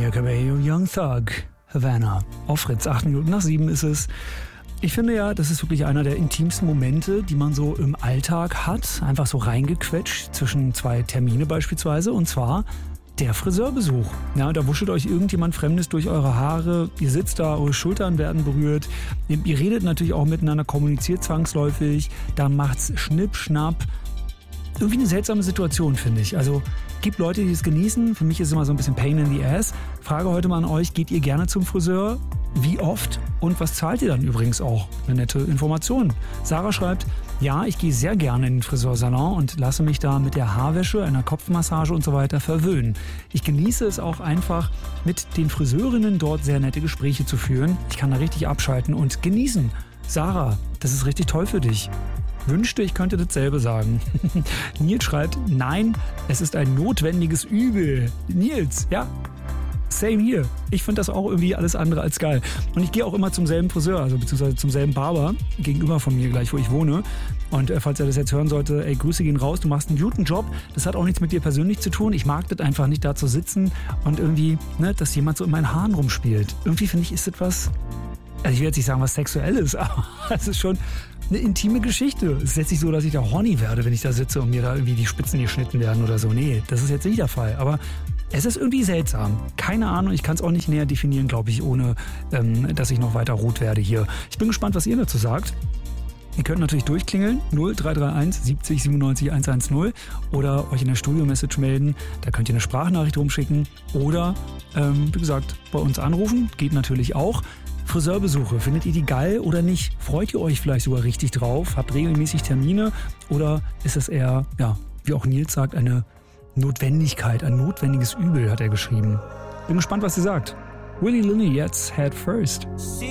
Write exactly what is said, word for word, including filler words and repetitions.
Camila Cabello, Young Thug, Havana. Auf Fritz, acht Minuten nach sieben ist es. Ich finde ja, das ist wirklich einer der intimsten Momente, die man so im Alltag hat. Einfach so reingequetscht zwischen zwei Termine beispielsweise. Und zwar der Friseurbesuch. Ja, da wuschelt euch irgendjemand Fremdes durch eure Haare. Ihr sitzt da, eure Schultern werden berührt. Ihr, ihr redet natürlich auch miteinander, kommuniziert zwangsläufig. Da macht's Schnipp, Schnapp. Irgendwie eine seltsame Situation, finde ich. Also gibt Leute, die es genießen. Für mich ist es immer so ein bisschen Pain in the Ass. Frage heute mal an euch, geht ihr gerne zum Friseur? Wie oft? Und was zahlt ihr dann übrigens auch? Eine nette Information. Sarah schreibt, ja, ich gehe sehr gerne in den Friseursalon und lasse mich da mit der Haarwäsche, einer Kopfmassage und so weiter verwöhnen. Ich genieße es auch einfach, mit den Friseurinnen dort sehr nette Gespräche zu führen. Ich kann da richtig abschalten und genießen. Sarah, das ist richtig toll für dich. Wünschte, ich könnte dasselbe sagen. Nils schreibt, nein, es ist ein notwendiges Übel. Nils, ja, same hier. Ich finde das auch irgendwie alles andere als geil. Und ich gehe auch immer zum selben Friseur, also beziehungsweise zum selben Barber, gegenüber von mir gleich, wo ich wohne. Und äh, falls er das jetzt hören sollte, ey, Grüße gehen raus, du machst einen guten Job. Das hat auch nichts mit dir persönlich zu tun. Ich mag das einfach nicht, da zu sitzen und irgendwie, ne, dass jemand so in meinen Haaren rumspielt. Irgendwie finde ich, ist das was, also ich will jetzt nicht sagen, was Sexuelles, aber es ist schon eine intime Geschichte. Es ist jetzt nicht so, dass ich da horny werde, wenn ich da sitze und mir da irgendwie die Spitzen geschnitten werden oder so. Nee, das ist jetzt nicht der Fall. Aber es ist irgendwie seltsam. Keine Ahnung, ich kann es auch nicht näher definieren, glaube ich, ohne ähm, dass ich noch weiter rot werde hier. Ich bin gespannt, was ihr dazu sagt. Ihr könnt natürlich durchklingeln, null drei drei eins siebzig siebenundneunzig hundertzehn oder euch in der Studio-Message melden. Da könnt ihr eine Sprachnachricht rumschicken oder, ähm, wie gesagt, bei uns anrufen. Geht natürlich auch. Friseurbesuche, findet ihr die geil oder nicht? Freut ihr euch vielleicht sogar richtig drauf? Habt regelmäßig Termine? Oder ist es eher, ja, wie auch Nils sagt, eine Notwendigkeit, ein notwendiges Übel, hat er geschrieben. Bin gespannt, was ihr sagt. Willy Lilly jetzt, Head First.